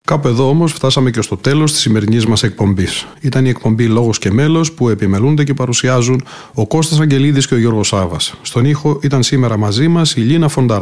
Κάπου εδώ όμως φτάσαμε και στο τέλος της σημερινής μας εκπομπής. Ήταν η εκπομπή Λόγος και Μέλος που επιμελούνται και παρουσιάζουν ο Κώστας Αγγελίδης και ο Γιώργος Σάβας. Στον ήχο ήταν σήμερα μαζί μας η Λίνα Φονταρά.